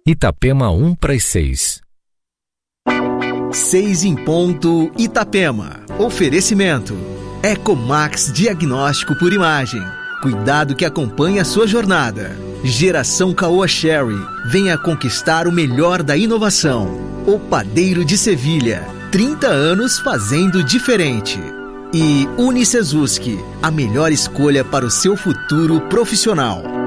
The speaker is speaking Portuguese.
Itapema 1:06. 6 em ponto, Itapema. Oferecimento. Ecomax Diagnóstico por Imagem. Cuidado que acompanha a sua jornada. Geração Caoa Sherry. Venha conquistar o melhor da inovação. O Padeiro de Sevilha. 30 anos fazendo diferente. E Unicesuski. A melhor escolha para o seu futuro profissional.